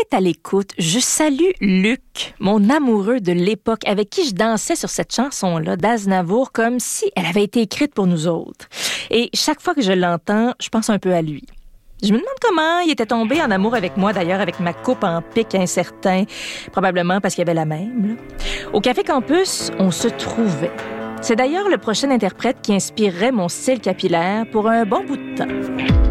est à l'écoute, je salue Luc, mon amoureux de l'époque, avec qui je dansais sur cette chanson-là d'Aznavour comme si elle avait été écrite pour nous autres. Et chaque fois que je l'entends, je pense un peu à lui. Je me demande comment il était tombé en amour avec moi, d'ailleurs, avec ma coupe en pic incertain, probablement parce qu'il y avait la même. Là. Au Café Campus, on se trouvait. C'est d'ailleurs le prochain interprète qui inspirerait mon style capillaire pour un bon bout de temps.